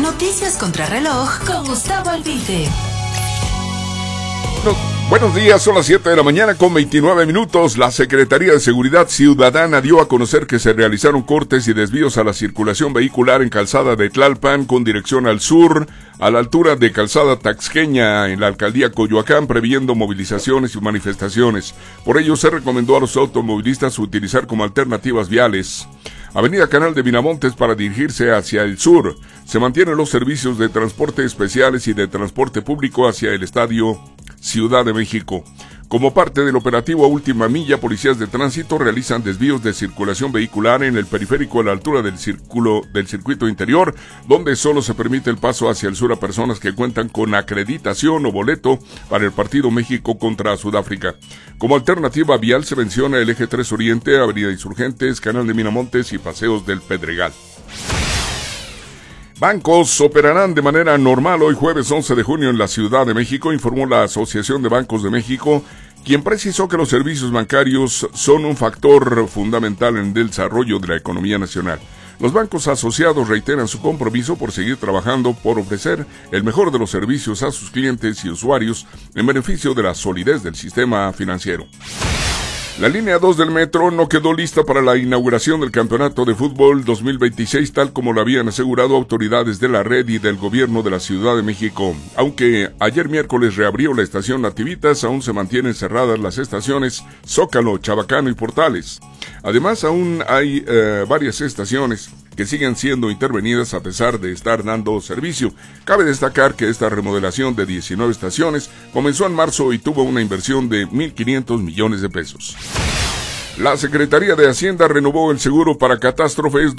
Noticias contra reloj con Gustavo Albite. Buenos días, son las 7 de la mañana con 29 minutos. La Secretaría de Seguridad Ciudadana dio a conocer que se realizaron cortes y desvíos a la circulación vehicular en Calzada de Tlalpan con dirección al sur, a la altura de Calzada Taxqueña en la Alcaldía Coyoacán, previendo movilizaciones y manifestaciones. Por ello se recomendó a los automovilistas utilizar como alternativas viales Avenida Canal de Miramontes para dirigirse hacia el sur. Se mantienen los servicios de transporte especiales y de transporte público hacia el Estadio Ciudad de México. Como parte del operativo Última Milla, policías de tránsito realizan desvíos de circulación vehicular en el periférico a la altura del circuito interior, donde solo se permite el paso hacia el sur a personas que cuentan con acreditación o boleto para el partido México contra Sudáfrica. Como alternativa vial se menciona el Eje 3 Oriente, Avenida Insurgentes, Canal de Miramontes y Paseos del Pedregal. Bancos operarán de manera normal hoy jueves 11 de junio en la Ciudad de México, informó la Asociación de Bancos de México, quien precisó que los servicios bancarios son un factor fundamental en el desarrollo de la economía nacional. Los bancos asociados reiteran su compromiso por seguir trabajando por ofrecer el mejor de los servicios a sus clientes y usuarios en beneficio de la solidez del sistema financiero. La línea 2 del metro no quedó lista para la inauguración del Campeonato de Fútbol 2026, tal como lo habían asegurado autoridades de la red y del gobierno de la Ciudad de México. Aunque ayer miércoles reabrió la estación Nativitas, aún se mantienen cerradas las estaciones Zócalo, Chabacano y Portales. Además, aún hay varias estaciones que siguen siendo intervenidas a pesar de estar dando servicio. Cabe destacar que esta remodelación de 19 estaciones comenzó en marzo y tuvo una inversión de 1.500 millones de pesos. La Secretaría de Hacienda renovó el seguro para catástrofes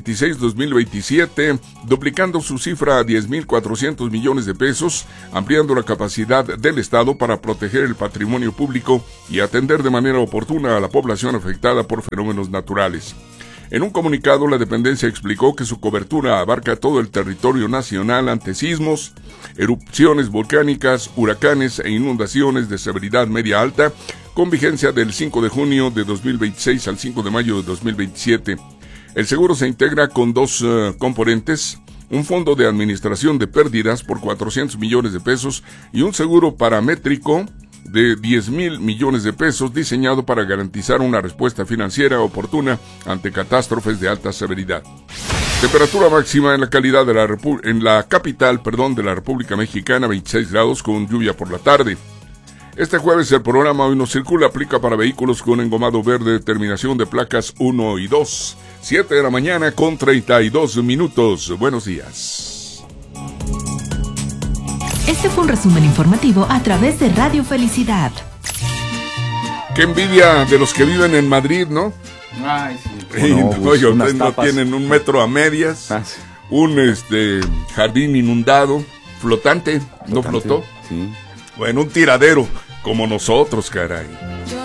2026-2027, duplicando su cifra a 10.400 millones de pesos, ampliando la capacidad del Estado para proteger el patrimonio público y atender de manera oportuna a la población afectada por fenómenos naturales. En un comunicado, la dependencia explicó que su cobertura abarca todo el territorio nacional ante sismos, erupciones volcánicas, huracanes e inundaciones de severidad media-alta, con vigencia del 5 de junio de 2026 al 5 de mayo de 2027. El seguro se integra con dos componentes: un fondo de administración de pérdidas por 400 millones de pesos y un seguro paramétrico de 10,000 millones de pesos diseñado para garantizar una respuesta financiera oportuna ante catástrofes de alta severidad. Temperatura máxima en la capital de la República Mexicana, 26 grados con lluvia por la tarde. Este jueves el programa Hoy No Circula aplica para vehículos con engomado verde, terminación de placas 1 y 2. 7 de la mañana con 32 minutos. Buenos días. Este fue un resumen informativo a través de Radio Felicidad. Qué envidia de los que viven en Madrid, ¿no? Ay, sí. Ustedes no tienen un metro a medias, un jardín inundado, flotante, ¿no flotó? Sí. Bueno, un tiradero, como nosotros, caray.